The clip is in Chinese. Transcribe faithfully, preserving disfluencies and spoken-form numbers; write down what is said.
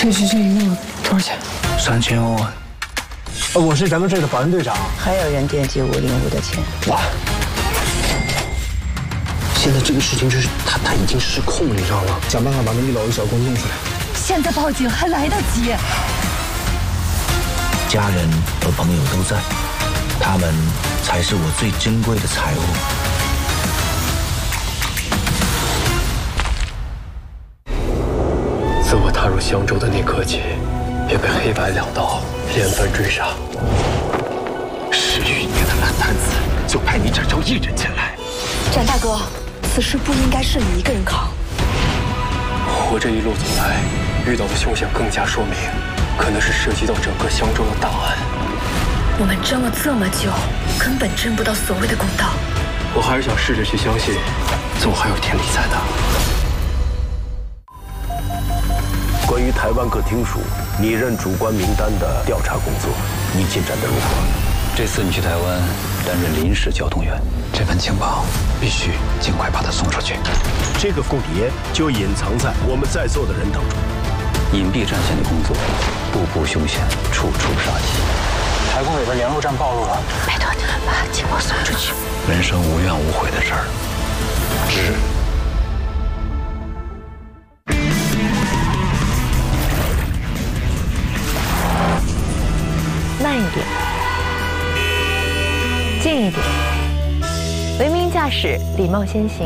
这这这一共多少钱？ 三千欧啊！ 呃，我是咱们这儿的保安队长。 还有人惦记五零五的钱。 哇！ 现在这个事情就是他他已经失控了，你知道吗？ 想办法把那一楼一小工弄出来。 现在报警还来得及。 家人和朋友都在，他们才是我最珍贵的财物。 自我踏入襄州的那刻起，便被黑白两道连番追杀。 十余年的烂摊子，就派你展昭一人前来。 展大哥，此事不应该是你一个人扛。 我这一路走来，遇到的凶险更加说明，可能是涉及到整个襄州的大案。 我们争了这么久，根本争不到所谓的公道。 我还是想试着去相信，总还有天理在的。 关于台湾各厅署拟任主官名单的调查工作，你进展得如何？ 这次你去台湾担任临时交通员，这份情报必须尽快把它送出去。 这个凤蝶就隐藏在我们在座的人当中。 隐蔽战线的工作，步步凶险，处处杀机。 台工委的联络站暴露了， 拜托你们把情报送出去。 人生无怨无悔的事儿，是。 慢一点，近一点，文明驾驶，礼貌先行。